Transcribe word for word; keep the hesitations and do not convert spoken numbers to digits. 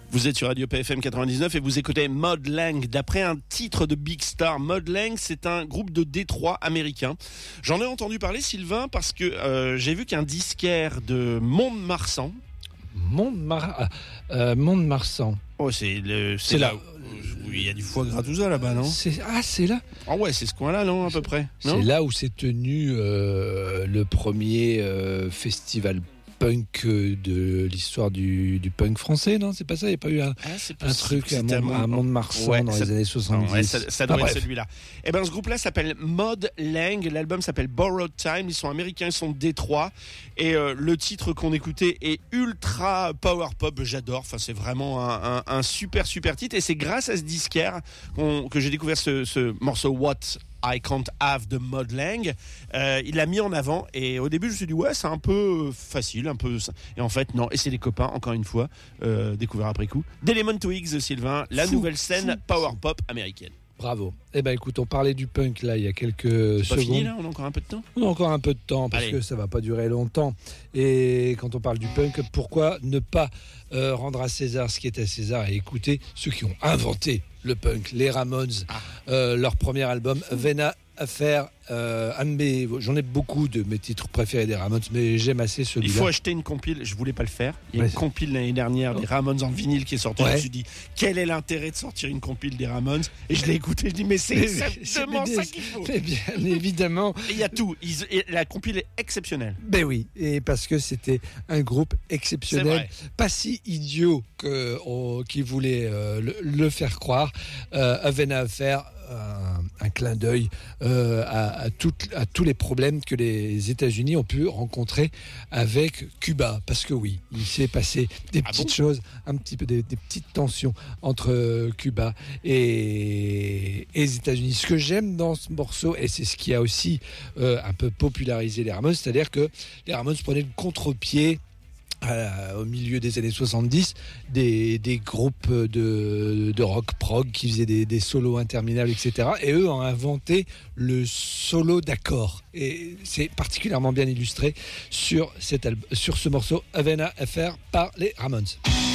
Vous êtes sur Radio P F M quatre-vingt-dix-neuf et vous écoutez Mudd Lange. D'après un titre de Big Star, Mudd Lange, c'est un groupe de Détroit américain. J'en ai entendu parler, Sylvain, parce que euh, j'ai vu qu'un disquaire de Mont-de-Marsan. Mont-de-Mar... euh, Mont-de-Marsan. Oh, c'est, le, c'est, c'est là. là. où il y a du foie gras tout ça là-bas, non? c'est... Ah, c'est là. Ah ouais, c'est ce coin-là, non, à peu près. Non, c'est là où s'est tenu euh, le premier euh, festival punk de l'histoire du, du punk français, non? C'est pas ça? Il n'y a pas eu un, ah, c'est un truc à, Mont, à Mont-de-Marsan ouais, dans ça, les années soixante-dix? Ouais, ça, ça doit ah, être bref. Celui-là. Eh ben, ce groupe-là s'appelle Mudd Lange. L'album s'appelle Borrowed Time. Ils sont américains, ils sont de Détroit. Et euh, le titre qu'on écoutait est ultra power pop. J'adore. Enfin, c'est vraiment un, un, un super, super titre. Et c'est grâce à ce disquaire qu'on, que j'ai découvert ce, ce morceau What I Can't Have de Mudd Lange. Euh, il l'a mis en avant et au début je me suis dit ouais c'est un peu facile, un peu et en fait non, et c'est les copains encore une fois euh, découvert après coup d'Element Twigs, Sylvain, la fou, nouvelle scène fou, power fou. pop américaine. Bravo. Eh ben écoute, on parlait du punk là il y a quelques c'est secondes. pas fini là, on a encore un peu de temps. On a encore un peu de temps parce Allez. que ça va pas durer longtemps. Et quand on parle du punk, pourquoi ne pas euh, rendre à César ce qui est à César et écouter ceux qui ont inventé le punk, les Ramones, ah. euh, leur premier album Vena Affair. Euh, un de mes, j'en ai beaucoup de mes titres préférés des Ramones, mais j'aime assez celui-là. Il faut acheter une compile, je voulais pas le faire. Il y a ouais, une compile l'année dernière des Ramones en vinyle qui est sortie. Ouais. Je me suis dit, quel est l'intérêt de sortir une compile des Ramones? Et je l'ai écouté, je dis, mais c'est mais, exactement c'est, ça qu'il faut. Mais bien évidemment. Il y a tout. Ils, et la compile est exceptionnelle. Ben oui, et parce que c'était un groupe exceptionnel, pas si idiot que, oh, qui voulait euh, le, le faire croire. Euh, avait à faire un, un clin d'œil euh, à, à, tout, à tous les problèmes que les États-Unis ont pu rencontrer avec Cuba. Parce que oui, il s'est passé des ah petites bon choses, un petit peu des, des petites tensions entre Cuba et, et les États-Unis. Ce que j'aime dans ce morceau, et c'est ce qui a aussi euh, un peu popularisé les Ramones, c'est-à-dire que les Ramones prenaient le contre-pied Euh, au milieu des années soixante-dix, des, des groupes de, de rock prog qui faisaient des, des solos interminables, et cetera. Et eux ont inventé le solo d'accord. Et c'est particulièrement bien illustré sur, cet alb- sur ce morceau Havana Affair par les Ramones.